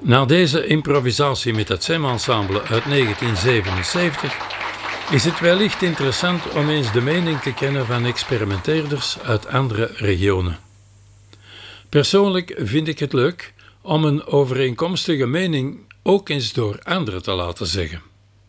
Na deze improvisatie met het SEM-ensemble uit 1977 is het wellicht interessant om eens de mening te kennen van experimenteerders uit andere regionen. Persoonlijk vind ik het leuk om een overeenkomstige mening ook eens door anderen te laten zeggen.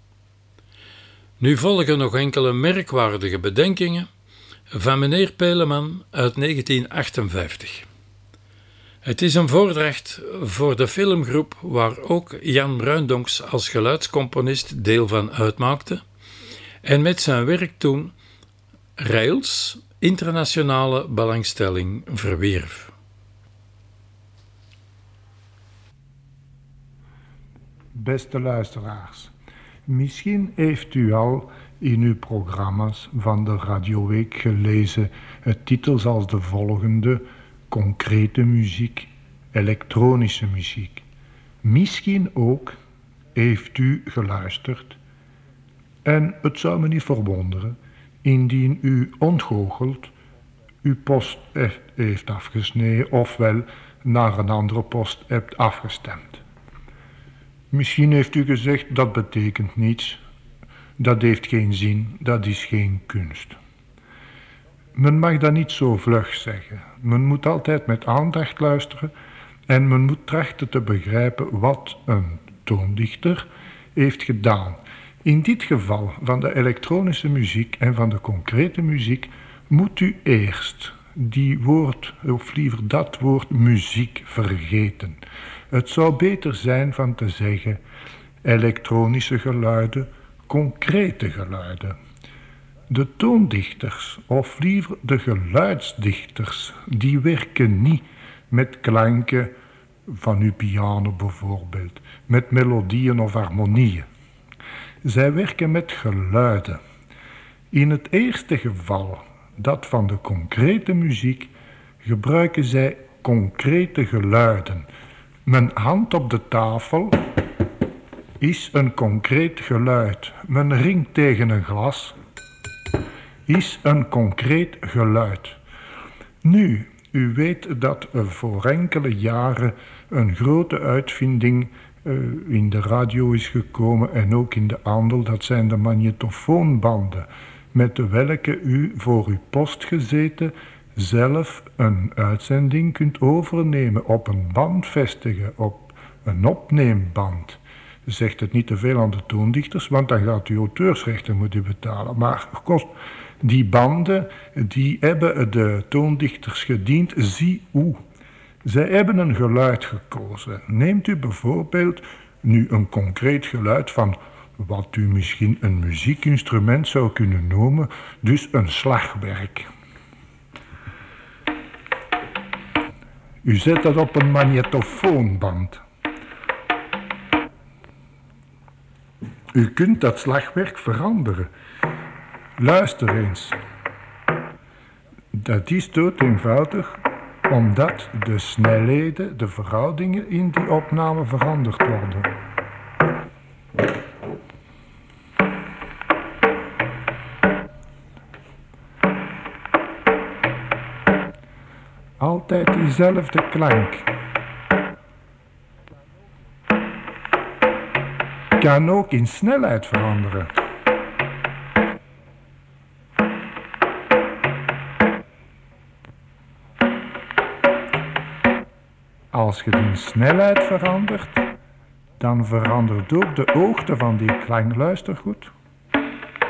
Nu volgen nog enkele merkwaardige bedenkingen van meneer Peleman uit 1958. Het is een voordracht voor de filmgroep waar ook Jan Bruindonks als geluidscomponist deel van uitmaakte en met zijn werk toen Rails internationale belangstelling verwierf. Beste luisteraars, misschien heeft u al in uw programma's van de Radioweek gelezen titels als de volgende: concrete muziek, elektronische muziek. Misschien ook heeft u geluisterd, en het zou me niet verwonderen indien u ontgoocheld uw post heeft afgesneden ofwel naar een andere post hebt afgestemd. Misschien heeft u gezegd, dat betekent niets, dat heeft geen zin, dat is geen kunst. Men mag dat niet zo vlug zeggen. Men moet altijd met aandacht luisteren en men moet trachten te begrijpen wat een toondichter heeft gedaan. In dit geval van de elektronische muziek en van de concrete muziek moet u eerst die woord, of liever dat woord muziek, vergeten. Het zou beter zijn van te zeggen elektronische geluiden, concrete geluiden. De toondichters, of liever de geluidsdichters, die werken niet met klanken van uw piano bijvoorbeeld, met melodieën of harmonieën. Zij werken met geluiden. In het eerste geval, dat van de concrete muziek, gebruiken zij concrete geluiden. Mijn hand op de tafel is een concreet geluid. Mijn ring tegen een glas is een concreet geluid. Nu, u weet dat voor enkele jaren een grote uitvinding in de radio is gekomen en ook in de handel. Dat zijn de magnetofoonbanden, met welke u voor uw post gezeten zelf een uitzending kunt overnemen, op een band vestigen, op een opneemband. Zegt het niet te veel aan de toondichters, want dan gaat u auteursrechten moeten betalen. Maar die banden, die hebben de toondichters gediend, zie hoe. Zij hebben een geluid gekozen. Neemt u bijvoorbeeld nu een concreet geluid van wat u misschien een muziekinstrument zou kunnen noemen, dus een slagwerk. U zet dat op een magnetofoonband. U kunt dat slagwerk veranderen. Luister eens. Dat is dood eenvoudig, omdat de snelheden, de verhoudingen in die opname veranderd worden. Altijd diezelfde klank. Kan ook in snelheid veranderen. Als je die snelheid verandert, dan verandert ook de hoogte van die klank. Luister goed.